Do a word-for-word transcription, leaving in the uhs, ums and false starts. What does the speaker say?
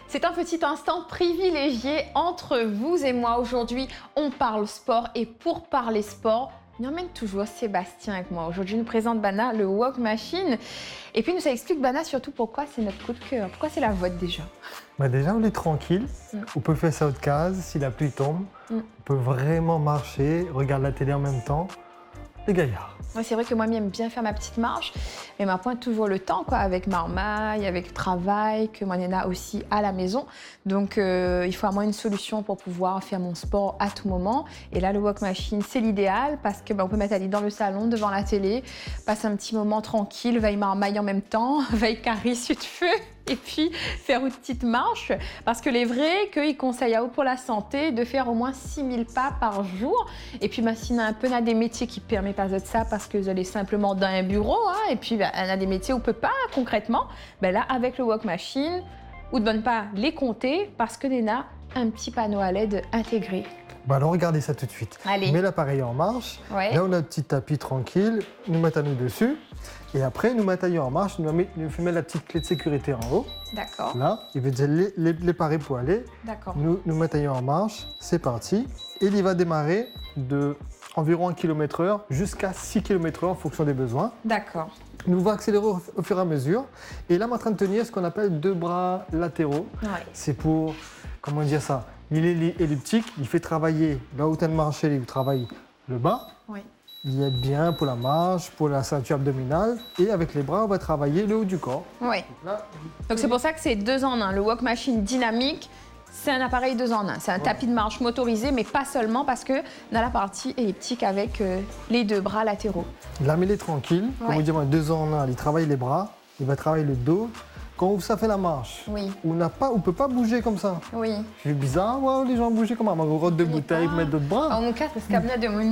C'est un petit instant privilégié entre vous et moi. Aujourd'hui, on parle sport et pour parler sport, il emmène toujours Sébastien avec moi. Aujourd'hui, il nous présente Bana, le Walk Machine. Et puis, il nous explique, Bana, surtout pourquoi c'est notre coup de cœur. Pourquoi c'est la vôtre déjà? Bah déjà, on est tranquille. Mm. On peut faire ça haute case si la pluie tombe. Mm. On peut vraiment marcher, regarder la télé en même temps. Les gaillards. Ouais, c'est vrai que moi, j'aime bien faire ma petite marche, mais ma pointe toujours le temps, quoi, avec Marmaille, avec le travail, que moi, Nena aussi à la maison. Donc, euh, il faut à moi une solution pour pouvoir faire mon sport à tout moment. Et là, le Walk Machine, c'est l'idéal parce que bah, on peut mettre Ali dans le salon, devant la télé, passer un petit moment tranquille, veille Marmaille en même temps, veille Carrie sur de feu. Et puis faire une petite marche, parce que les vrais qu'ils conseillent à eux pour la santé de faire au moins six mille pas par jour. Et puis bah, s'il y a un peu on a des métiers qui permettent pas de ça parce que vous allez simplement dans un bureau, hein, et puis bah, on a des métiers où on peut pas concrètement. Ben là avec le Walk Machine, ou ne bonne pas les compter parce que Nena un petit panneau à L E D intégré. Bah alors regardez ça tout de suite. Allez. On met l'appareil en marche. Ouais. Là on a un petit tapis tranquille. Nous mettons nous dessus. Et après nous mettons en marche. Nous mettons la petite clé de sécurité en haut. D'accord. Là, il veut déjà les, les, les parer pour aller. D'accord. Nous nous mettons en marche. C'est parti. Et il va démarrer de environ un kilomètre heure jusqu'à six kilomètres heure en fonction des besoins. D'accord. Nous va accélérer au, au fur et à mesure. Et là, on est en train de tenir ce qu'on appelle deux bras latéraux. Ouais. C'est pour, comment dire ça, il est elliptique, il fait travailler, là où tu as de marcher, il travaille le bas. Oui. Il aide bien pour la marche, pour la ceinture abdominale. Et avec les bras, on va travailler le haut du corps. Oui. Donc c'est pour ça que c'est deux en un. Le Walk Machine dynamique, c'est un appareil deux en un. C'est un ouais. tapis de marche motorisé, mais pas seulement parce que on a la partie elliptique avec euh, les deux bras latéraux. Là, mais il est tranquille. Ouais. Comme vous dites, deux en un. Il travaille les bras, il va travailler le dos. Quand ça fait la marche, oui. on n'a pas, on peut pas bouger comme ça. Oui. C'est bizarre, ouais, les gens bouger comme un grotte de bouteille, mettre d'autres bras. En mon cas, c'est ce cabinet de mon